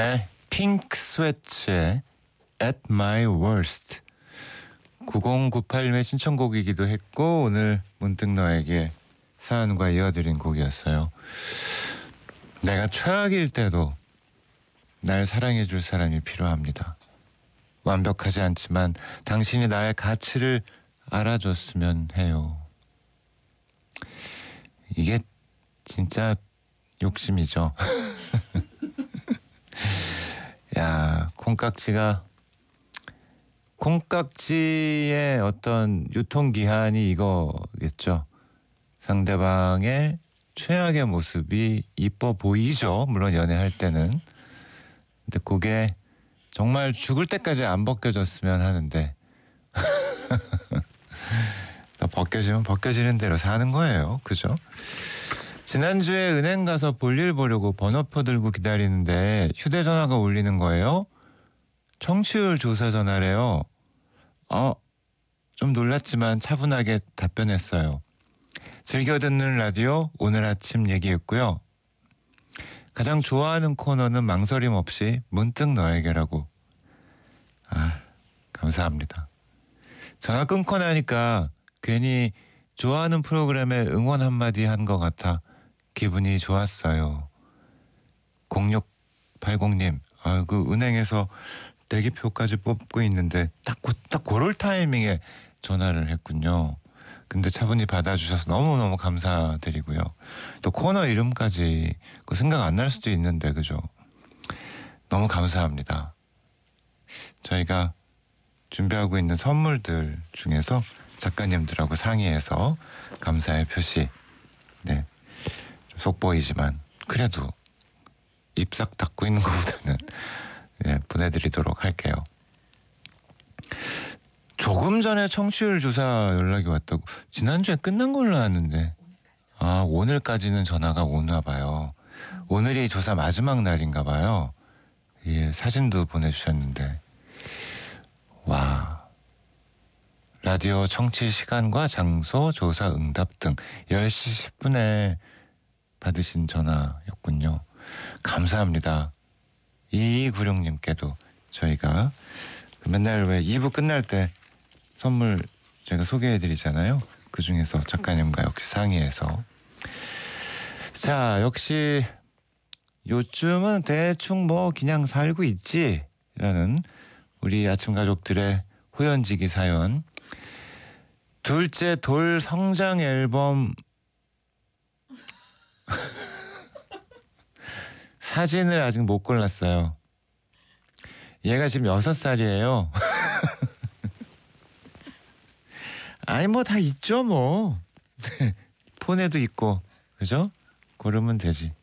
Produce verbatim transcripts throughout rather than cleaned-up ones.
네, 핑크 스웨츠의 At My Worst. 구공구팔님의 신청곡이기도 했고 오늘 문득 너에게 사연과 이어드린 곡이었어요. 내가 최악일 때도 날 사랑해줄 사람이 필요합니다. 완벽하지 않지만 당신이 나의 가치를 알아줬으면 해요. 이게 진짜 욕심이죠. 야, 콩깍지가 콩깍지의 어떤 유통기한이 이거겠죠. 상대방의 최악의 모습이 이뻐 보이죠. 물론 연애할 때는. 근데 그게 정말 죽을 때까지 안 벗겨졌으면 하는데 벗겨지면 벗겨지는 대로 사는 거예요. 그죠? 지난주에 은행 가서 볼일 보려고 번호표 들고 기다리는데 휴대전화가 울리는 거예요. 청취율 조사 전화래요. 어, 좀 놀랐지만 차분하게 답변했어요. 즐겨 듣는 라디오 오늘 아침 얘기했고요. 가장 좋아하는 코너는 망설임 없이 문득 너에게라고. 아, 감사합니다. 전화 끊고 나니까 괜히 좋아하는 프로그램에 응원 한마디 한 것 같아 기분이 좋았어요. 공육팔공님, 아, 그 은행에서 대기표까지 뽑고 있는데 딱, 딱 그럴 타이밍에 전화를 했군요. 근데 차분히 받아주셔서 너무너무 감사드리고요. 또 코너 이름까지 그 생각 안 날 수도 있는데 그죠? 너무 감사합니다. 저희가 준비하고 있는 선물들 중에서 작가님들하고 상의해서 감사의 표시, 네, 속 보이지만 그래도 입 싹 닫고 있는 것보다는 네, 보내드리도록 할게요. 조금 전에 청취율 조사 연락이 왔다고. 지난주에 끝난 걸로 아는데. 아, 오늘까지는 전화가 오나 봐요. 오늘이 조사 마지막 날인가 봐요. 예, 사진도 보내주셨는데. 와. 라디오 청취 시간과 장소, 조사 응답 등 열 시 십 분에 받으신 전화였군요. 감사합니다. 이이구육님께도 저희가 맨날 왜 이 부 끝날 때 선물 제가 소개해드리잖아요. 그 중에서 작가님과 역시 상의해서. 자, 역시 요즘은 대충 뭐 그냥 살고 있지 라는 우리 아침 가족들의 호연지기 사연. 둘째 돌 성장 앨범 사진을 아직 못 골랐어요. 얘가 지금 여섯 살이에요. 아니 뭐 다 있죠 뭐. 폰에도 있고 그죠? 고르면 되지.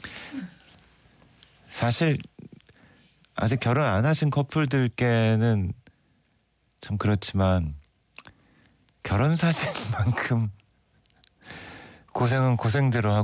사실 아직 결혼 안 하신 커플들께는 참 그렇지만 결혼 사진만큼 고생은 고생대로 하고